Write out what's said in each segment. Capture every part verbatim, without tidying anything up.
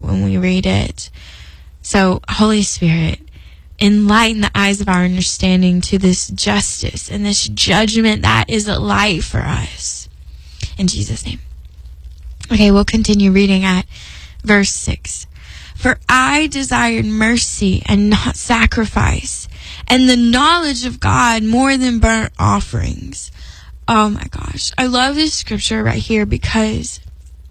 when we read it. So, Holy Spirit, enlighten the eyes of our understanding to this justice and this judgment that is a light for us. In Jesus' name. Okay, we'll continue reading at verse six. For I desired mercy and not sacrifice, and the knowledge of God more than burnt offerings. Oh my gosh. I love this scripture right here because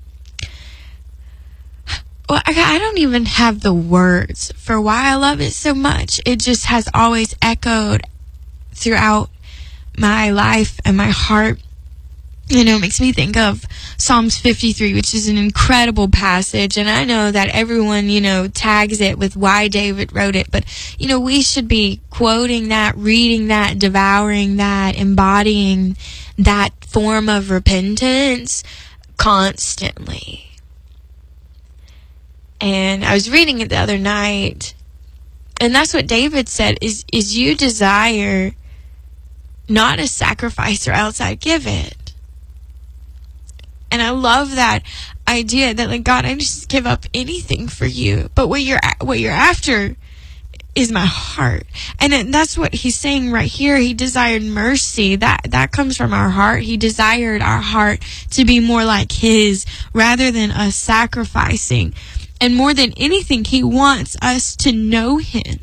well, I, I don't even have the words for why I love it so much. It just has always echoed throughout my life and my heart. You know, it makes me think of Psalms fifty-three, which is an incredible passage. And I know that everyone, you know, tags it with why David wrote it. But, you know, we should be quoting that, reading that, devouring that, embodying that form of repentance constantly. And I was reading it the other night. And that's what David said, is, is you desire not a sacrifice or else I'd give it. And I love that idea that, like, God, I just give up anything for you. But what you're what you're after is my heart. And it, that's what he's saying right here. He desired mercy. That that comes from our heart. He desired our heart to be more like his rather than us sacrificing. And more than anything, he wants us to know him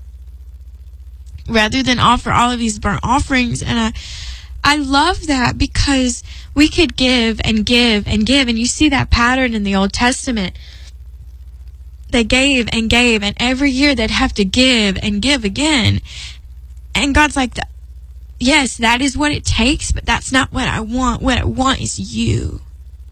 rather than offer all of these burnt offerings. And I I love that because we could give and give and give. And you see that pattern in the Old Testament. They gave and gave, and every year they'd have to give and give again. And God's like, yes, that is what it takes, but that's not what I want. What I want is you.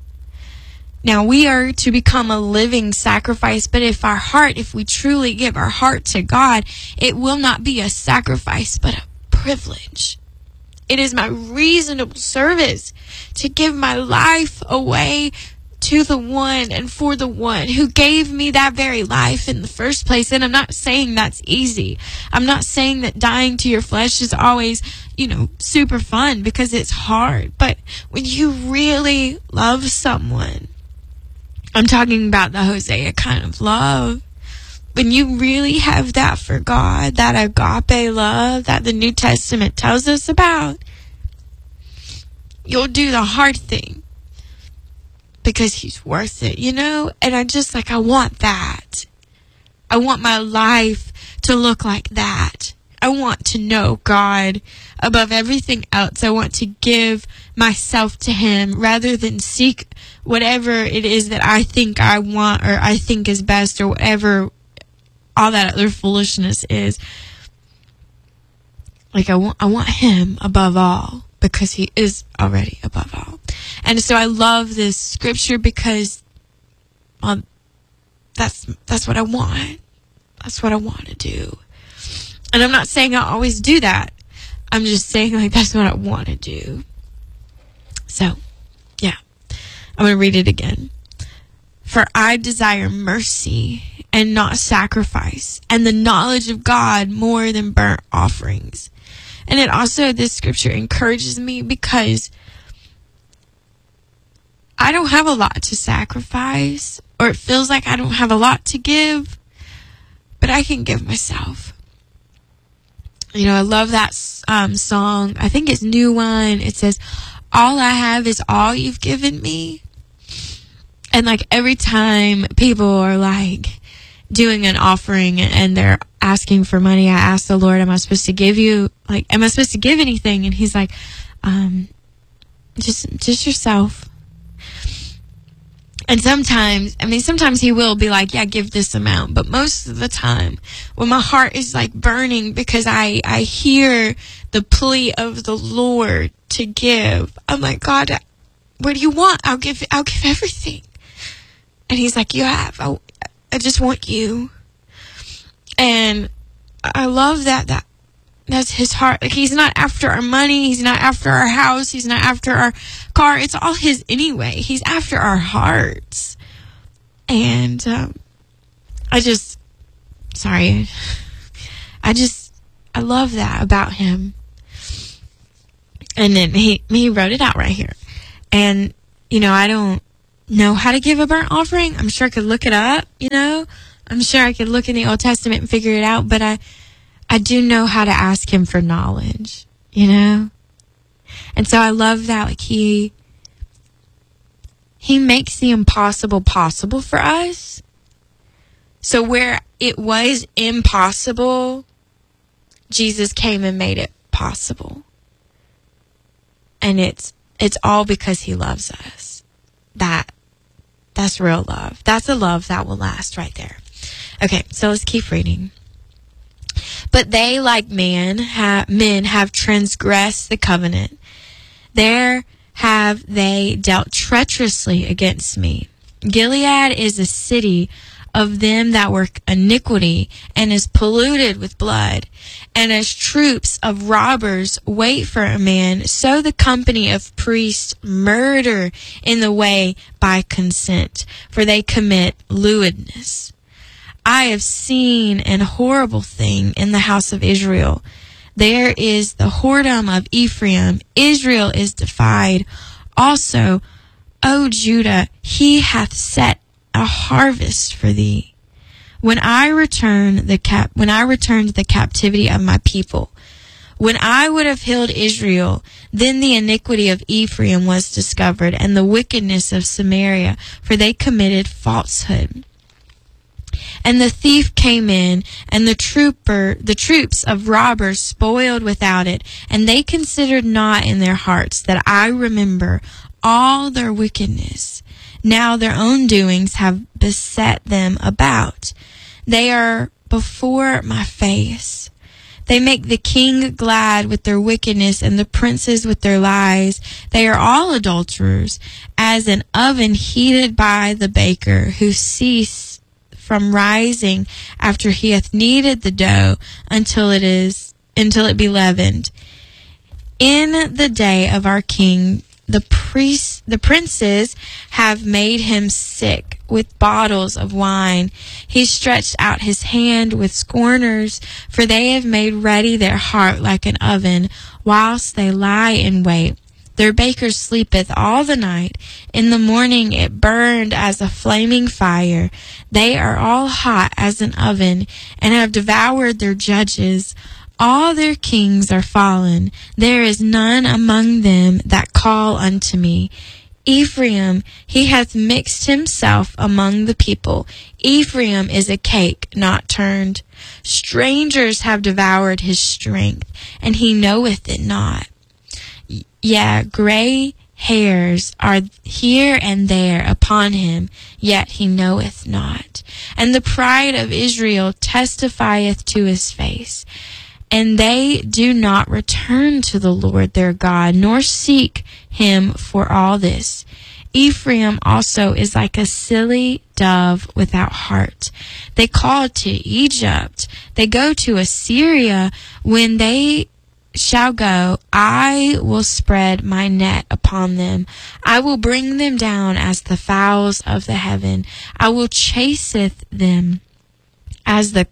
Now, we are to become a living sacrifice, but if our heart, if we truly give our heart to God, it will not be a sacrifice, but a privilege. It is my reasonable service to give my life away to the one and for the one who gave me that very life in the first place. And I'm not saying that's easy. I'm not saying that dying to your flesh is always, you know, super fun, because it's hard. But when you really love someone, I'm talking about the Hosea kind of love. When you really have that for God, that agape love that the New Testament tells us about, you'll do the hard thing because he's worth it, you know? And I just like, I want that. I want my life to look like that. I want to know God above everything else. I want to give myself to him rather than seek whatever it is that I think I want or I think is best or whatever all that other foolishness is. Like I want, I want him above all because he is already above all. And so I love this scripture because, well, that's that's what I want. That's what I want to do. And I'm not saying I always do that. I'm just saying, like, that's what I want to do. So, yeah. I'm going to read it again. For I desire mercy and not sacrifice, and the knowledge of God more than burnt offerings. And it also, this scripture encourages me because I don't have a lot to sacrifice, or it feels like I don't have a lot to give, but I can give myself. You know, I love that um, song. I think it's New One. It says, all I have is all you've given me. And like every time people are like doing an offering and they're asking for money, I ask the Lord, am I supposed to give you, like, am I supposed to give anything? And he's like, um, just, just yourself. And sometimes, I mean, sometimes he will be like, yeah, give this amount. But most of the time, when my heart is like burning because I, I hear the plea of the Lord to give, I'm like, God, what do you want? I'll give, I'll give everything. And he's like, you have, I, I just want you. And I love that, that that's his heart. Like, he's not after our money. He's not after our house. He's not after our car. It's all his anyway. He's after our hearts. And um, I just, sorry. I just, I love that about him. And then he, he wrote it out right here. And, you know, I don't, know how to give a burnt offering. I'm sure I could look it up, you know. I'm sure I could look in the Old Testament and figure it out, but I, I do know how to ask him for knowledge, you know. And so I love that, like, he, he makes the impossible possible for us. So where it was impossible, Jesus came and made it possible. And it's, it's all because he loves us. That, that's real love. That's a love that will last right there. Okay, so let's keep reading. But they, like man, ha- men, have transgressed the covenant. There have they dealt treacherously against me. Gilead is a city of them that work iniquity, and is polluted with blood. And as troops of robbers wait for a man, so the company of priests murder in the way by consent, for they commit lewdness. I have seen an horrible thing in the house of Israel. There is the whoredom of Ephraim. Israel is defied. Also, O Judah, he hath set a harvest for thee. When I return the cap, when I return to the captivity of my people, when I would have healed Israel, then the iniquity of Ephraim was discovered, and the wickedness of Samaria, for they committed falsehood. And the thief came in, and the trooper, the troops of robbers spoiled without it, and they considered not in their hearts that I remember all their wickedness. Now their own doings have beset them about. They are before my face. They make the king glad with their wickedness, and the princes with their lies. They are all adulterers, as an oven heated by the baker, who cease from rising after he hath kneaded the dough until it is until it be leavened. In the day of our king, the priests, the princes have made him sick with bottles of wine. He stretched out his hand with scorners, for they have made ready their heart like an oven, whilst they lie in wait. Their baker sleepeth all the night. In the morning it burned as a flaming fire. They are all hot as an oven, and have devoured their judges. All their kings are fallen. There is none among them that call unto me. Ephraim, he hath mixed himself among the people. Ephraim is a cake not turned. Strangers have devoured his strength, and he knoweth it not. Yeah, gray hairs are here and there upon him, yet he knoweth not. And the pride of Israel testifieth to his face. And they do not return to the Lord their God, nor seek him for all this. Ephraim also is like a silly dove without heart. They call to Egypt. They go to Assyria. When they shall go, I will spread my net upon them. I will bring them down as the fowls of the heaven. I will chaseth them as the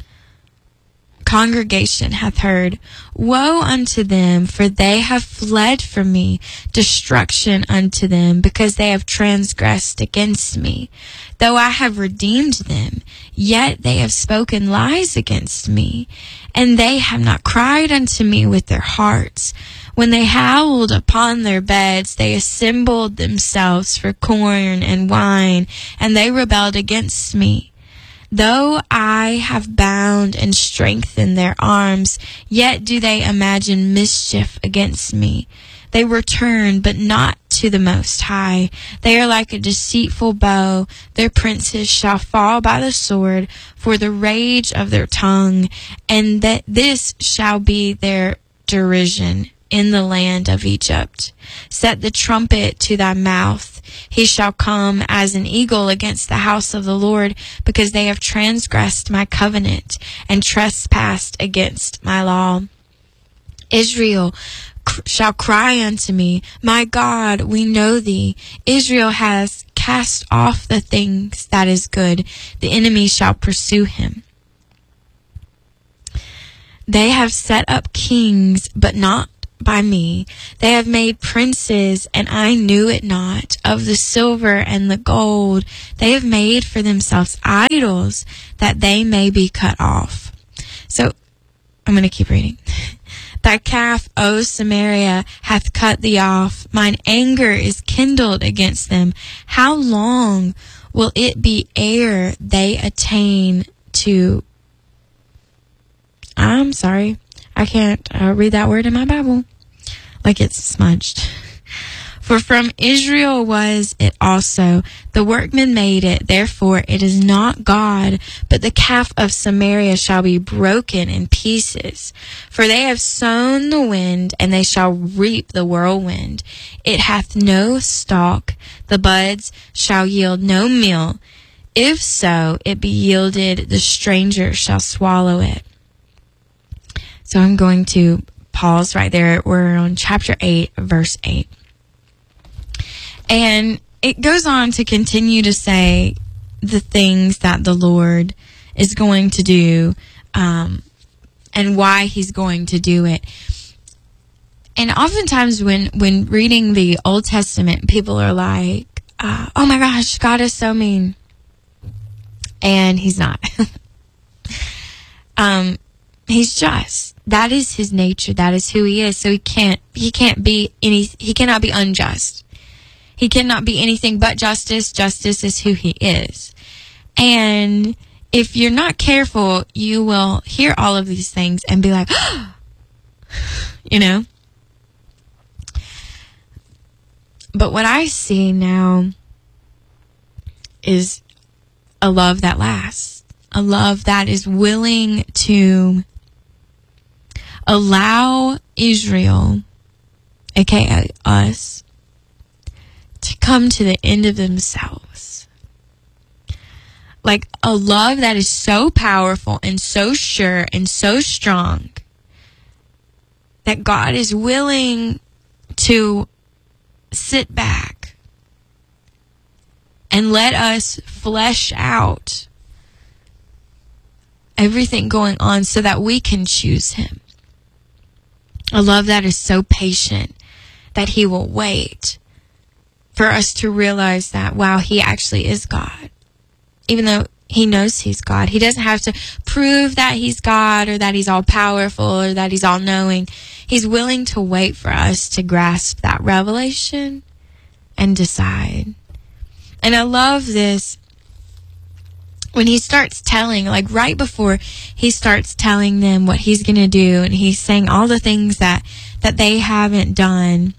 congregation hath heard. Woe unto them, for they have fled from me. Destruction unto them, because they have transgressed against me. Though I have redeemed them, yet they have spoken lies against me. And they have not cried unto me with their hearts. When they howled upon their beds, they assembled themselves for corn and wine, and they rebelled against me. Though I have bound and strengthened their arms, yet do they imagine mischief against me. They return, but not to the Most High. They are like a deceitful bow. Their princes shall fall by the sword for the rage of their tongue, and that this shall be their derision in the land of Egypt. Set the trumpet to thy mouth. He shall come as an eagle against the house of the Lord, because they have transgressed my covenant and trespassed against my law. Israel shall cry unto me, my God, we know thee. Israel has cast off the things that is good. The enemy shall pursue him. They have set up kings, but not by me. They have made princes, and I knew it not. Of the silver and the gold, they have made for themselves idols, that they may be cut off. So, I'm going to keep reading. Thy calf, O Samaria, hath cut thee off. Mine anger is kindled against them. How long will it be ere they attain to... I'm sorry. I can't uh, read that word in my Bible. Like it's smudged. For from Israel was it also. The workman made it. Therefore it is not God, but the calf of Samaria shall be broken in pieces. For they have sown the wind, and they shall reap the whirlwind. It hath no stalk. The buds shall yield no meal. If so, it be yielded, the stranger shall swallow it. So I'm going to pause right there. We're on chapter eight, verse eight. And it goes on to continue to say the things that the Lord is going to do, um, and why he's going to do it. And oftentimes when, when reading the Old Testament, people are like, uh, oh my gosh, God is so mean. And he's not. um, he's just. That is his nature. That is who he is. So he can't, he can't be any, he cannot be unjust. He cannot be anything but justice. Justice is who he is. And if you're not careful, you will hear all of these things and be like, you know. But what I see now is a love that lasts. A love that is willing to allow Israel, aka us, to come to the end of themselves. Like a love that is so powerful and so sure and so strong that God is willing to sit back and let us flesh out everything going on so that we can choose him. A love that is so patient that he will wait for us to realize that, wow, he actually is God. Even though he knows he's God. He doesn't have to prove that he's God or that he's all powerful or that he's all knowing. He's willing to wait for us to grasp that revelation and decide. And I love this when he starts telling, like right before he starts telling them what he's going to do, and he's saying all the things that, that they haven't done.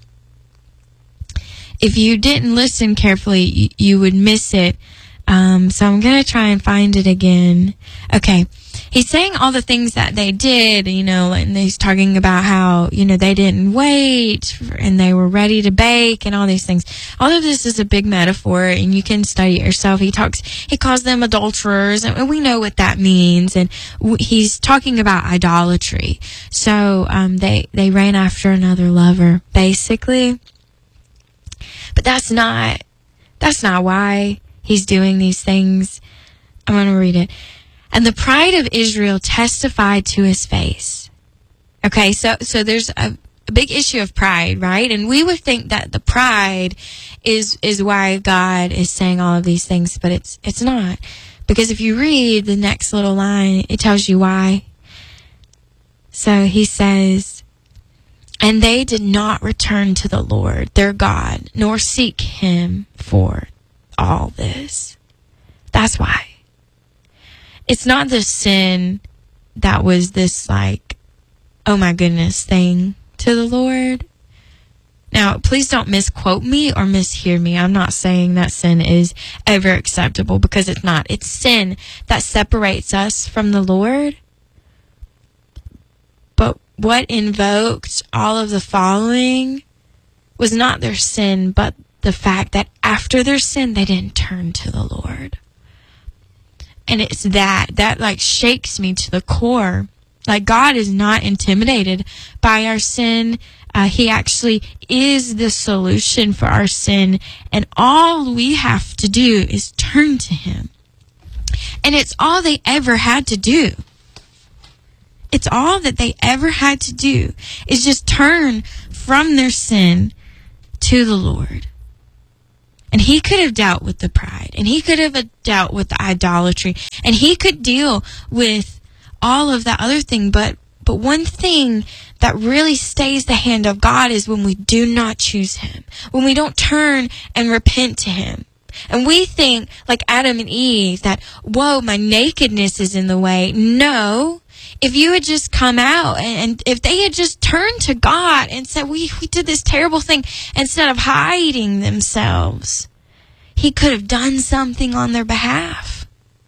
If you didn't listen carefully, you, you would miss it. Um, so I'm going to try and find it again. Okay. He's saying all the things that they did, you know, and he's talking about how, you know, they didn't wait for, and they were ready to bake and all these things. All of this is a big metaphor, and you can study it yourself. He talks, he calls them adulterers, and we know what that means. And w- he's talking about idolatry. So, um, they, they ran after another lover, basically. But that's not, that's not why he's doing these things. I'm going to read it. And the pride of Israel testified to his face. Okay, so so there's a, a big issue of pride, right? And we would think that the pride is is why God is saying all of these things, but it's it's not. Because if you read the next little line, it tells you why. So he says, and they did not return to the Lord, their God, nor seek him for all this. That's why. It's not the sin that was this like, oh my goodness thing to the Lord. Now, please don't misquote me or mishear me. I'm not saying that sin is ever acceptable, because it's not. It's sin that separates us from the Lord. But what invoked all of the following was not their sin, but the fact that after their sin, they didn't turn to the Lord. And it's that, that like shakes me to the core. Like God is not intimidated by our sin. Uh, he actually is the solution for our sin. And all we have to do is turn to him. And it's all they ever had to do. It's all that they ever had to do is just turn from their sin to the Lord. And he could have dealt with the pride, and he could have dealt with the idolatry, and he could deal with all of that other thing. But but one thing that really stays the hand of God is when we do not choose him, when we don't turn and repent to him. And we think, like Adam and Eve, that, whoa, my nakedness is in the way. No. If you had just come out and, and if they had just turned to God and said, we, we did this terrible thing, instead of hiding themselves, he could have done something on their behalf.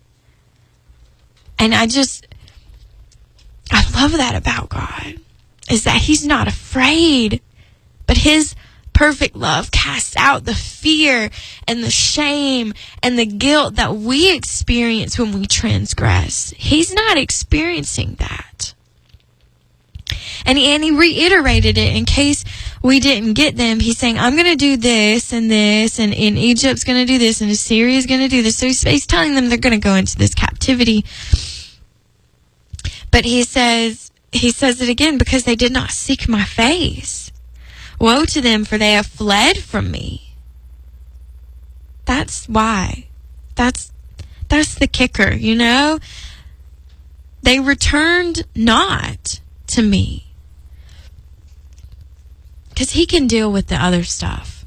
And I just, I love that about God, is that he's not afraid, but his perfect love casts out the fear and the shame and the guilt that we experience when we transgress. He's not experiencing that. And he, and he reiterated it in case we didn't get them. He's saying, I'm going to do this and this, and, and Egypt's going to do this, and Assyria's going to do this. So he's, he's telling them they're going to go into this captivity. But he says, he says it again, because they did not seek my face. Woe to them, for they have fled from me. That's why. That's that's the kicker, you know? They returned not to me. Because he can deal with the other stuff.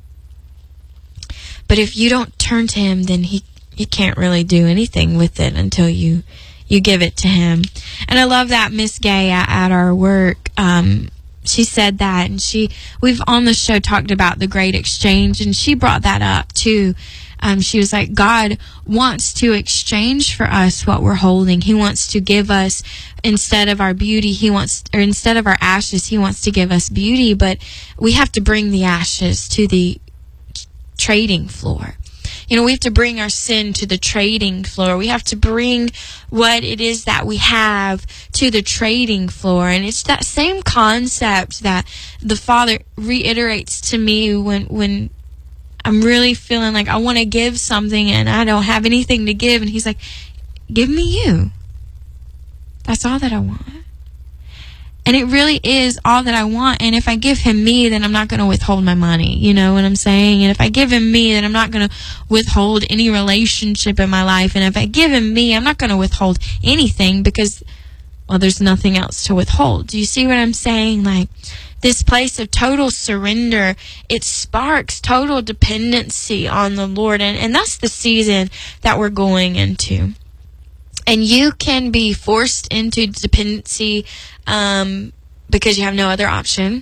But if you don't turn to him, then he you can't really do anything with it until you you give it to him. And I love that Miss Gay at, at our work, um, she said that, and she, we've on the show talked about the great exchange, and she brought that up too. Um, she was like, God wants to exchange for us what we're holding. He wants to give us, instead of our beauty, he wants, or instead of our ashes, he wants to give us beauty, but we have to bring the ashes to the trading floor. You know, we have to bring our sin to the trading floor. We have to bring what it is that we have to the trading floor. And it's that same concept that the Father reiterates to me when, when I'm really feeling like I want to give something and I don't have anything to give. And he's like, give me you. That's all that I want. And it really is all that I want. And if I give him me, then I'm not going to withhold my money. You know what I'm saying? And if I give him me, then I'm not going to withhold any relationship in my life. And if I give him me, I'm not going to withhold anything, because, well, there's nothing else to withhold. Do you see what I'm saying? Like, this place of total surrender, it sparks total dependency on the Lord. And, and that's the season that we're going into. And you can be forced into dependency um, because you have no other option.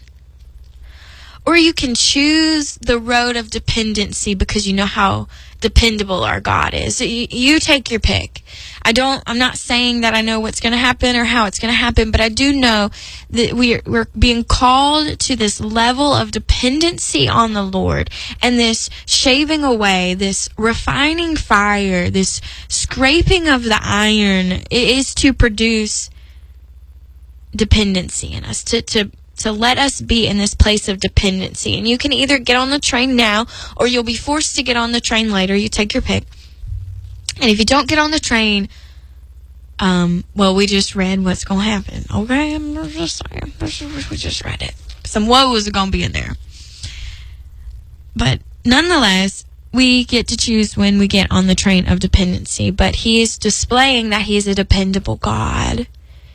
Or you can choose the road of dependency because you know how dependable our God is. So you, you take your pick. I don't, I'm not saying that I know what's going to happen or how it's going to happen, but I do know that we're, we're being called to this level of dependency on the Lord, and this shaving away, this refining fire, this scraping of the iron, it is to produce dependency in us, to, to, to let us be in this place of dependency. And you can either get on the train now, or you'll be forced to get on the train later. You take your pick. And if you don't get on the train, um, well, we just read what's going to happen. Okay? I'm just saying. We just read it. Some woes are going to be in there. But nonetheless, we get to choose when we get on the train of dependency. But he is displaying that he is a dependable God.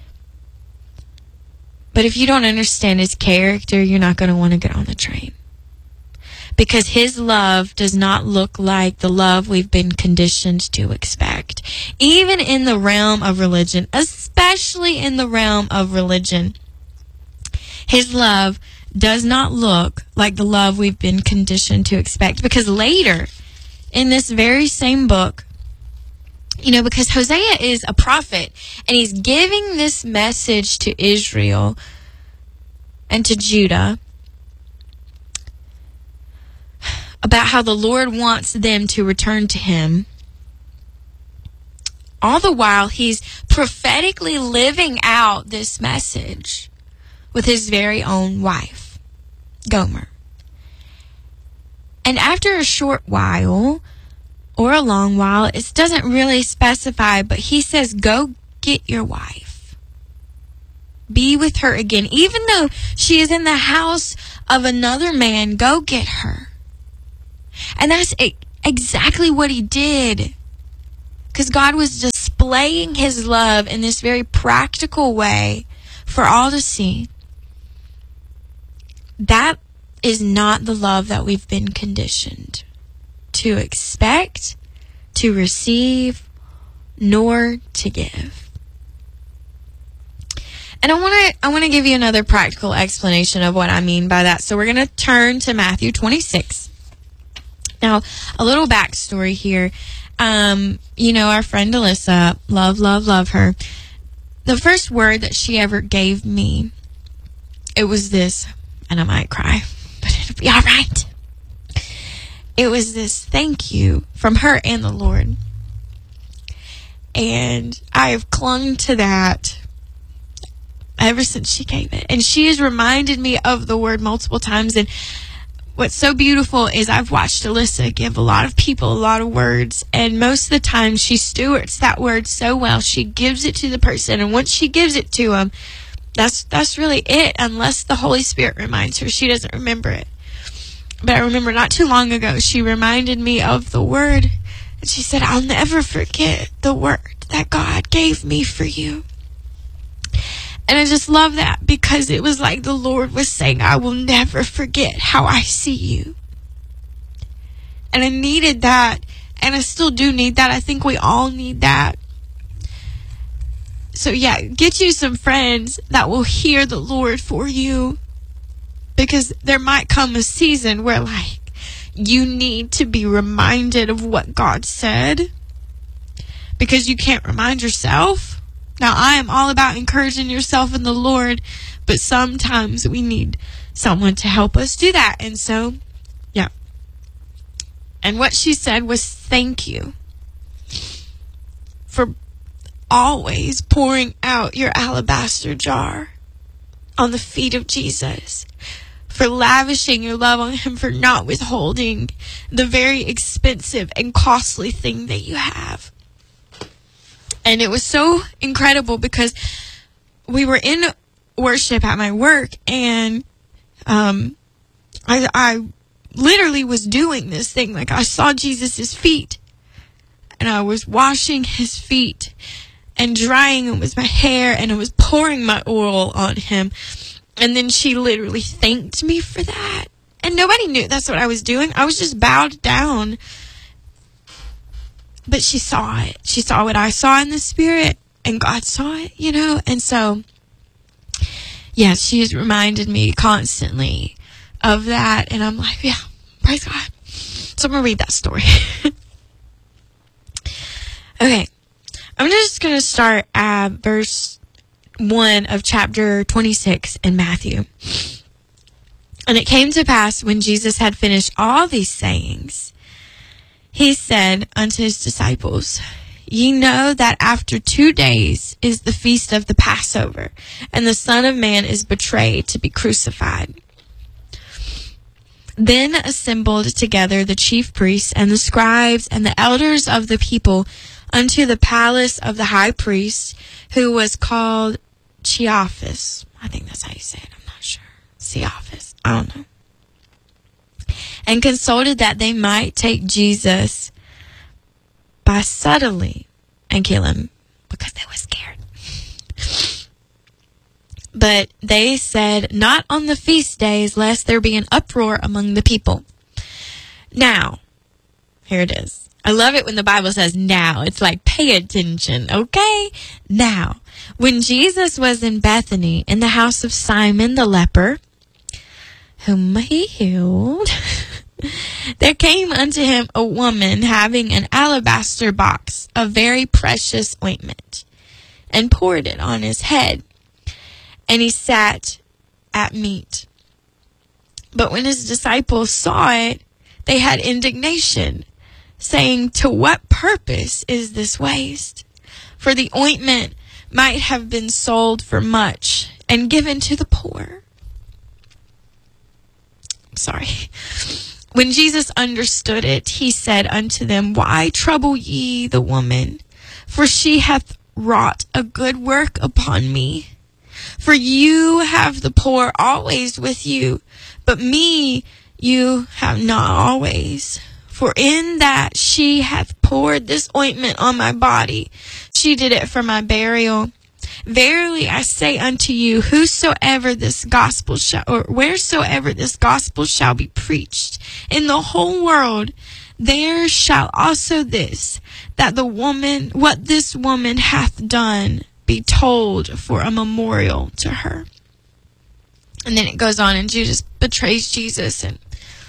But if you don't understand his character, you're not going to want to get on the train. Because his love does not look like the love we've been conditioned to expect. Even in the realm of religion, especially in the realm of religion, his love does not look like the love we've been conditioned to expect. Because later, in this very same book, you know, because Hosea is a prophet, and he's giving this message to Israel and to Judah about how the Lord wants them to return to him. All the while, he's prophetically living out this message with his very own wife, Gomer. And after a short while, or a long while, it doesn't really specify, but he says, go get your wife. Be with her again. Even though she is in the house of another man, go get her. And that's exactly what he did. Because God was displaying his love in this very practical way for all to see. That is not the love that we've been conditioned to expect, to receive, nor to give. And I want to I want to give you another practical explanation of what I mean by that. So we're going to turn to Matthew twenty-six. Now, a little backstory here. Um, you know, our friend Alyssa, love, love, love her. The first word that she ever gave me, it was this, and I might cry, but it'll be all right. It was this thank you from her and the Lord. And I have clung to that ever since she gave it. And she has reminded me of the word multiple times. And what's so beautiful is I've watched Alyssa give a lot of people a lot of words. And most of the time she stewards that word so well. She gives it to the person. And once she gives it to them, that's, that's really it. Unless the Holy Spirit reminds her, she doesn't remember it. But I remember not too long ago, she reminded me of the word. And she said, I'll never forget the word that God gave me for you. And I just love that because it was like the Lord was saying, I will never forget how I see you. And I needed that. And I still do need that. I think we all need that. So yeah, get you some friends that will hear the Lord for you. Because there might come a season where like you need to be reminded of what God said. Because you can't remind yourself. Now, I am all about encouraging yourself in the Lord, but sometimes we need someone to help us do that. And so, yeah. And what she said was, thank you for always pouring out your alabaster jar on the feet of Jesus, for lavishing your love on him, for not withholding the very expensive and costly thing that you have. And it was so incredible because we were in worship at my work, and um, I, I literally was doing this thing. Like, I saw Jesus' feet, and I was washing his feet and drying him with my hair, and I was pouring my oil on him. And then she literally thanked me for that. And nobody knew that's what I was doing. I was just bowed down. But she saw it. She saw what I saw in the spirit, and God saw it, you know? And so, yeah, she has reminded me constantly of that. And I'm like, yeah, praise God. So I'm going to read that story. Okay. I'm just going to start at verse one of chapter twenty-six in Matthew. And it came to pass when Jesus had finished all these sayings, he said unto his disciples, Ye know that after two days is the feast of the Passover, and the Son of Man is betrayed to be crucified. Then assembled together the chief priests and the scribes and the elders of the people unto the palace of the high priest, who was called Caiaphas. I think that's how you say it. I'm not sure. Caiaphas. I don't know. And consulted that they might take Jesus by subtly and kill him, because they were scared. But they said, not on the feast days, lest there be an uproar among the people. Now, here it is. I love it when the Bible says now. It's like, pay attention, okay? Now, when Jesus was in Bethany, in the house of Simon the leper, whom he healed, there came unto him a woman having an alabaster box of very precious ointment, and poured it on his head. And he sat at meat. But when his disciples saw it, they had indignation, saying, To what purpose is this waste? For the ointment might have been sold for much and given to the poor. Sorry. When Jesus understood it, he said unto them, Why trouble ye the woman? For she hath wrought a good work upon me. For you have the poor always with you, but me you have not always. For in that she hath poured this ointment on my body, she did it for my burial. Verily I say unto you, whosoever this gospel shall, or wheresoever this gospel shall be preached in the whole world, there shall also this, that the woman, what this woman hath done, be told for a memorial to her. And then it goes on, and Judas betrays Jesus. And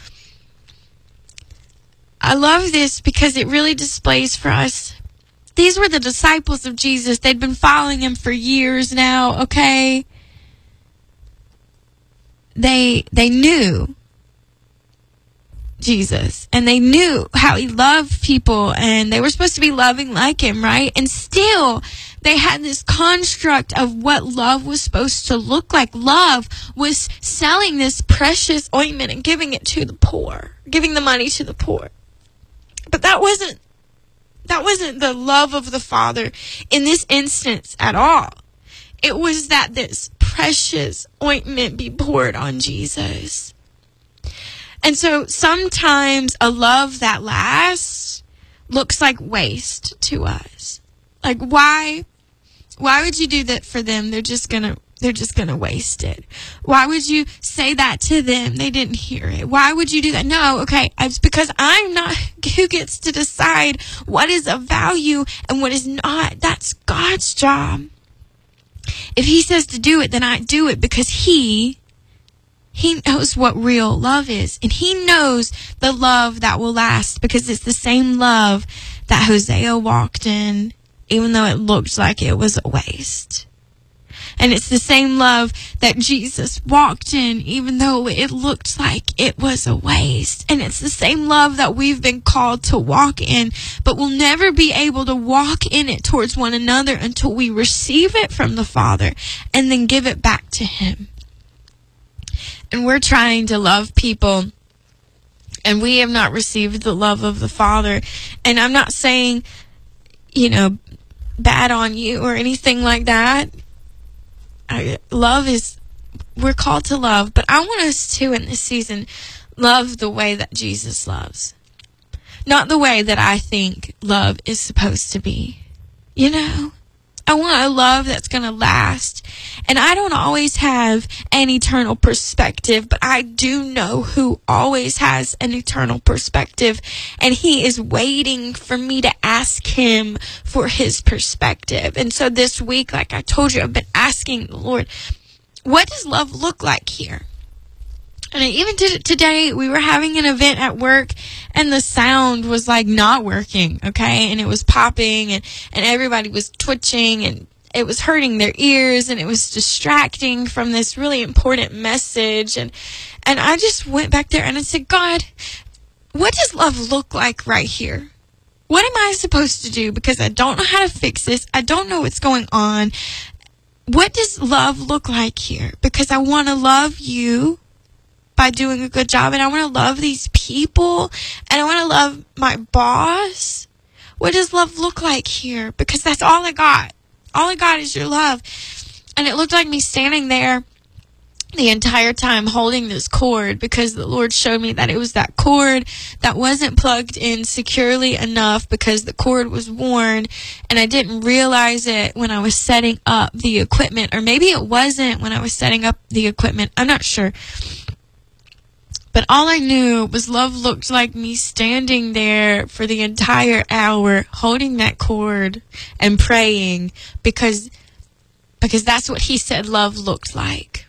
I love this because it really displays for us. These were the disciples of Jesus. They'd been following him for years now, okay? They they knew Jesus, and they knew how he loved people, and they were supposed to be loving like him, right? And still, they had this construct of what love was supposed to look like. Love was selling this precious ointment and giving it to the poor, giving the money to the poor. But that wasn't That wasn't the love of the Father in this instance at all. It was that this precious ointment be poured on Jesus. And so sometimes a love that lasts looks like waste to us. Like, why, why would you do that for them? They're just gonna, they're just gonna waste it. Why would you say that to them? They didn't hear it. Why would you do that? No, okay, it's because I'm not who gets to decide what is of value and what is not. That's God's job. If he says to do it, then I do it, because he He knows what real love is. And he knows the love that will last, because it's the same love that Hosea walked in, even though it looked like it was a waste. And it's the same love that Jesus walked in, even though it looked like it was a waste. And it's the same love that we've been called to walk in, but we'll never be able to walk in it towards one another until we receive it from the Father and then give it back to him. And we're trying to love people, and we have not received the love of the Father. And I'm not saying, you know, bad on you or anything like that. I, love is, we're called to love, but I want us to, in this season, love the way that Jesus loves. Not the way that I think love is supposed to be. You know? I want a love that's going to last. And I don't always have an eternal perspective, but I do know who always has an eternal perspective. And he is waiting for me to ask him for his perspective. And so this week, like I told you, I've been asking the Lord, what does love look like here? And I even did it today. We were having an event at work, and the sound was like not working, okay? And it was popping, and, and everybody was twitching, and it was hurting their ears, and it was distracting from this really important message. And, and I just went back there and I said, God, what does love look like right here? What am I supposed to do? Because I don't know how to fix this. I don't know what's going on. What does love look like here? Because I want to love you by doing a good job, and I want to love these people, and I want to love my boss. What does love look like here? Because that's all I got. All I got is your love. And it looked like me standing there the entire time holding this cord, because the Lord showed me that it was that cord that wasn't plugged in securely enough because the cord was worn, and I didn't realize it when I was setting up the equipment, or maybe it wasn't when I was setting up the equipment. I'm not sure. But all I knew was love looked like me standing there for the entire hour, holding that cord and praying, because, because that's what he said love looked like.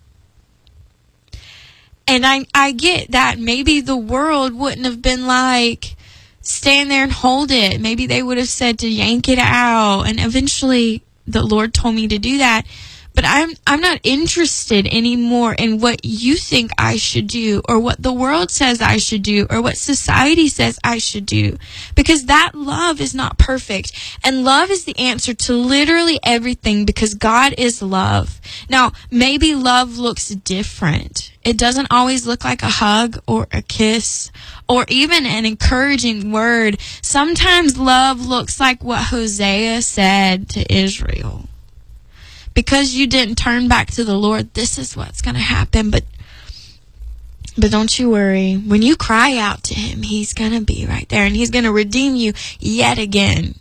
And I, I get that maybe the world wouldn't have been like, stand there and hold it. Maybe they would have said to yank it out. And eventually the Lord told me to do that. But I'm I'm not interested anymore in what you think I should do, or what the world says I should do, or what society says I should do. Because that love is not perfect. And love is the answer to literally everything, because God is love. Now, maybe love looks different. It doesn't always look like a hug or a kiss or even an encouraging word. Sometimes love looks like what Hosea said to Israel. because you didn't turn back to the Lord, this is what's going to happen. But But don't you worry. When you cry out to him, he's going to be right there, and he's going to redeem you yet again.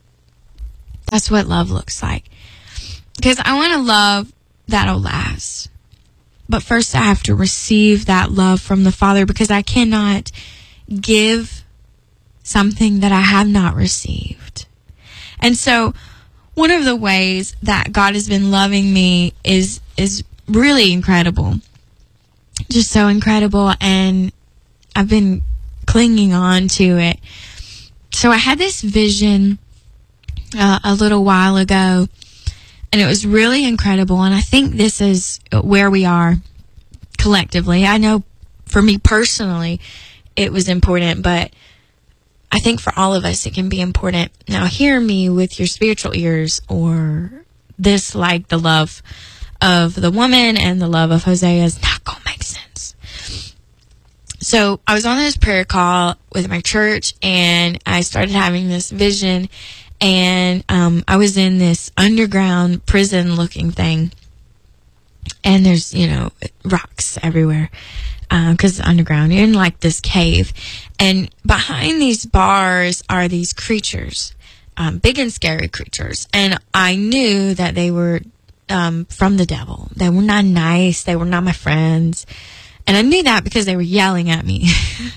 That's what love looks like. Because I want a love that'll last. But first I have to receive that love from the Father, because I cannot give something that I have not received. And so one of the ways that God has been loving me is is really incredible. Just so incredible, and I've been clinging on to it. So I had this vision uh, a little while ago, and it was really incredible, and I think this is where we are collectively. I know for me personally it was important, but I think for all of us it can be important. Now hear me with your spiritual ears, or this, like the love of the woman and the love of Hosea, is not going to make sense. So I was on this prayer call with my church, and I started having this vision, and um, I was in this underground prison looking thing, and there's, you know, rocks everywhere, because uh, it's underground. You're in like this cave, and behind these bars are these creatures, um, big and scary creatures, and I knew that they were Um, from the devil. They were not nice. They were not my friends. And I knew that because they were yelling at me.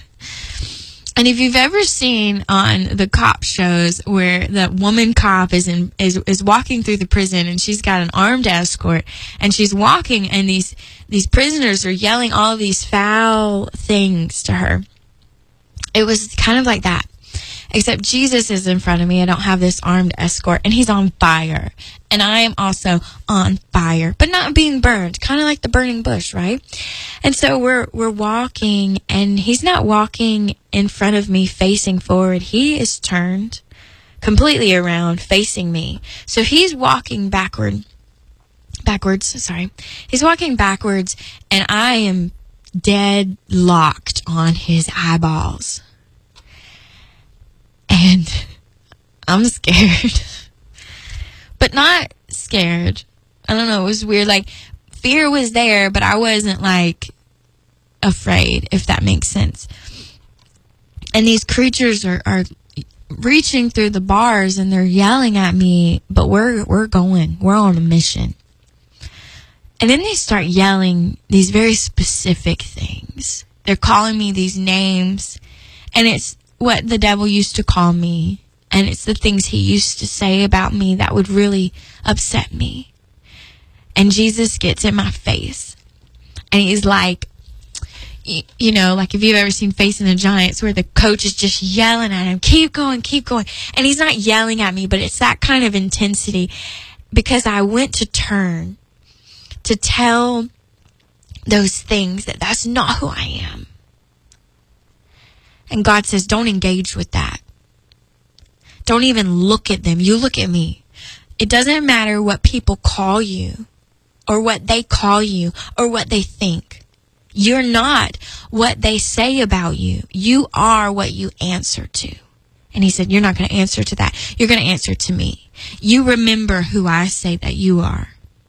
And if you've ever seen on the cop shows where the woman cop is in is, is walking through the prison, and she's got an armed escort, and she's walking, and these these prisoners are yelling all of these foul things to her. It was kind of like that. Except Jesus is in front of me. I don't have this armed escort, and he's on fire. And I am also on fire, but not being burned, kind of like the burning bush, right? And so we're we're walking, and he's not walking in front of me facing forward. He is turned completely around facing me. So he's walking backward, backwards, sorry. He's walking backwards, and I am dead locked on his eyeballs. And I'm scared, but not scared. I don't know. It was weird. Like, fear was there, but I wasn't like afraid, if that makes sense. And these creatures are, are reaching through the bars, and they're yelling at me, but we're, we're going, we're on a mission. And then they start yelling these very specific things. They're calling me these names, and it's what the devil used to call me, and it's the things he used to say about me that would really upset me. And Jesus gets in my face, and he's like, you, you know, like if you've ever seen Facing the Giants, where the coach is just yelling at him, keep going, keep going. And he's not yelling at me, but it's that kind of intensity, because I went to turn to tell those things that that's not who I am. And God says, don't engage with that. Don't even look at them. You look at me. It doesn't matter what people call you, or what they call you, or what they think. You're not what they say about you. You are what you answer to. And he said, you're not going to answer to that. You're going to answer to me. You remember who I say that you are.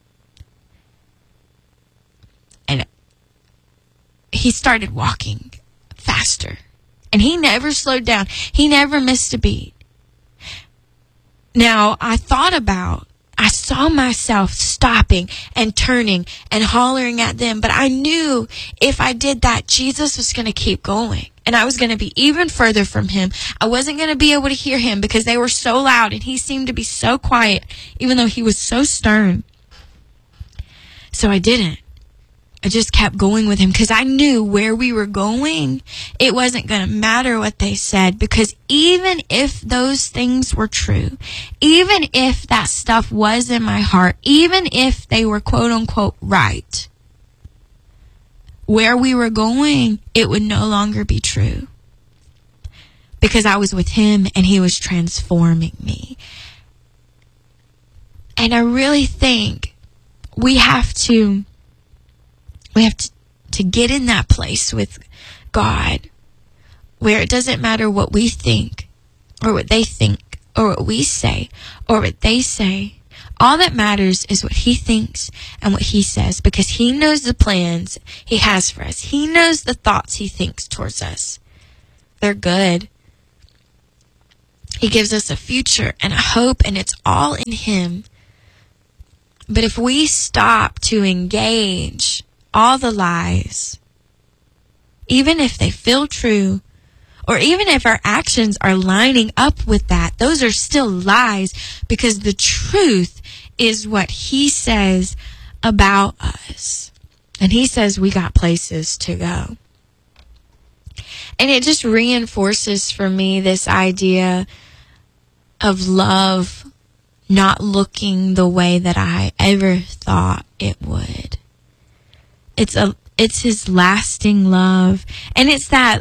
And he started walking faster. And he never slowed down. He never missed a beat. Now, I thought about, I saw myself stopping and turning and hollering at them. But I knew if I did that, Jesus was going to keep going. And I was going to be even further from him. I wasn't going to be able to hear him because they were so loud. And he seemed to be so quiet, even though he was so stern. So I didn't. I just kept going with him because I knew where we were going, it wasn't going to matter what they said, because even if those things were true, even if that stuff was in my heart, even if they were quote unquote right, where we were going, it would no longer be true, because I was with him and he was transforming me. And I really think we have to We have to, to get in that place with God where it doesn't matter what we think or what they think or what we say or what they say. All that matters is what he thinks and what he says, because he knows the plans he has for us. He knows the thoughts he thinks towards us. They're good. He gives us a future and a hope, and it's all in him. But if we stop to engage all the lies, even if they feel true, or even if our actions are lining up with that, those are still lies, because the truth is what he says about us. And he says we got places to go. And it just reinforces for me this idea of love not looking the way that I ever thought it would. It's a it's his lasting love, and it's that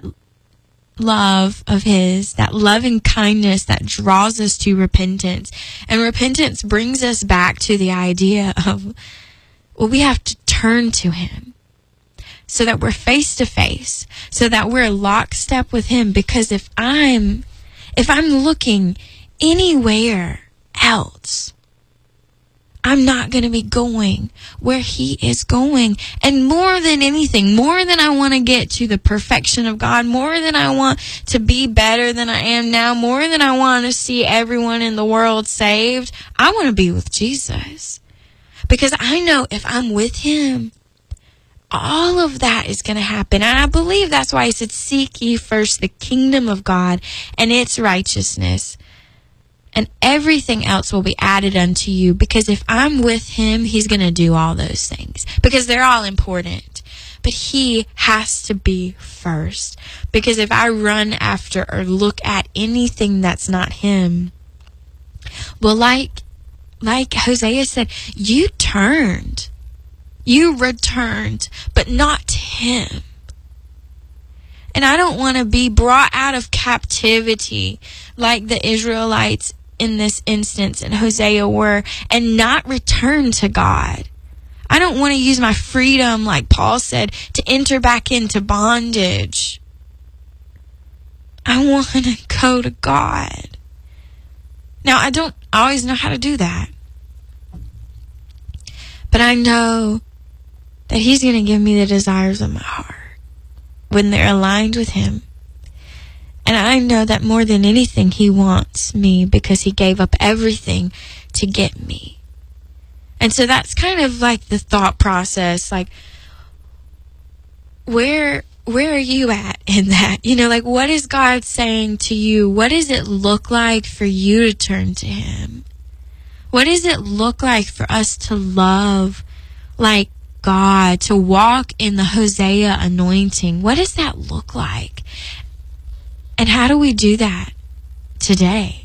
love of his, that loving kindness that draws us to repentance. And repentance brings us back to the idea of, well, we have to turn to him so that we're face to face, so that we're lockstep with him. Because if I'm if I'm looking anywhere else, I'm not going to be going where he is going. And more than anything, more than I want to get to the perfection of God, more than I want to be better than I am now, more than I want to see everyone in the world saved, I want to be with Jesus. Because I know if I'm with him, all of that is going to happen. And I believe that's why he said, seek ye first the kingdom of God and its righteousness, and everything else will be added unto you. Because if I'm with him, he's going to do all those things, because they're all important. But he has to be first. Because if I run after or look at anything that's not him, well, like, like Hosea said, you turned. You returned, but not to him. And I don't want to be brought out of captivity like the Israelites in this instance in Hosea were, and not return to God. I don't want to use my freedom, like Paul said, to enter back into bondage. I want to go to God. Now, I don't always know how to do that, but I know that he's going to give me the desires of my heart when they're aligned with him. And I know that more than anything, he wants me, because he gave up everything to get me. And so that's kind of like the thought process. Like, where where are you at in that? You know, like, what is God saying to you? What does it look like for you to turn to him? What does it look like for us to love like God, to walk in the Hosea anointing? What does that look like? And how do we do that today?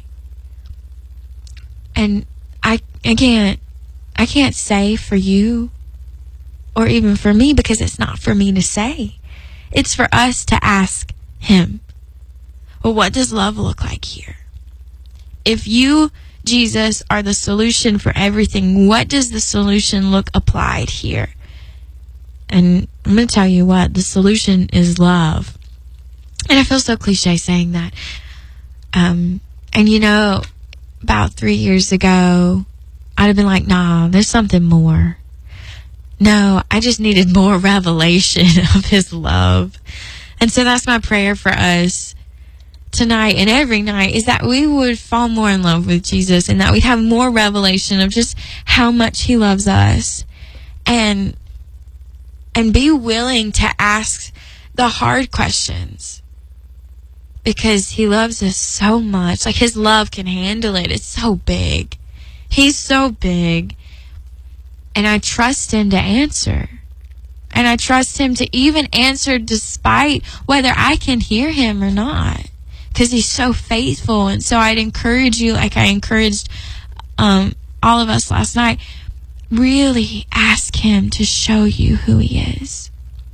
And I, I can't, I can't say for you or even for me, because it's not for me to say. It's for us to ask him, well, what does love look like here? If you, Jesus, are the solution for everything, what does the solution look applied here? And I'm going to tell you what, the solution is love. And I feel so cliche saying that. Um, and you know, about three years ago, I'd have been like, nah, there's something more. No, I just needed more revelation of his love. And so that's my prayer for us tonight and every night, is that we would fall more in love with Jesus, and that we'd have more revelation of just how much he loves us. And and be willing to ask the hard questions, because he loves us so much. Like, his love can handle it. It's so big. He's so big. And I trust him to answer. And I trust him to even answer despite whether I can hear him or not, because he's so faithful. And so I'd encourage you, like I encouraged um, all of us last night, really ask him to show you who he is.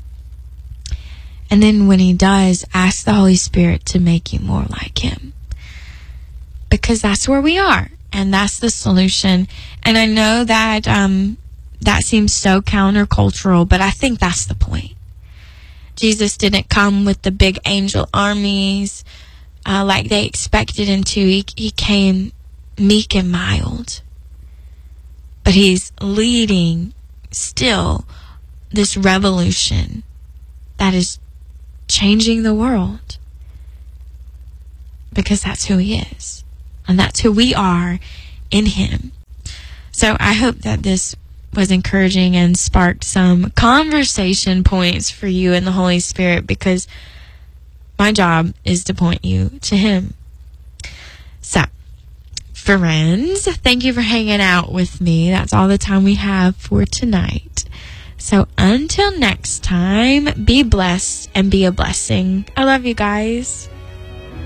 And then when he does, ask the Holy Spirit to make you more like him. Because that's where we are. And that's the solution. And I know that um, that seems so countercultural, but I think that's the point. Jesus didn't come with the big angel armies uh, like they expected him to. He, he came meek and mild. But he's leading still this revolution that is changing the world. Because that's who he is. And that's who we are in him. So I hope that this was encouraging and sparked some conversation points for you and the Holy Spirit, because my job is to point you to him. So, friends, thank you for hanging out with me. That's all the time we have for tonight. So until next time, be blessed and be a blessing. I love you guys.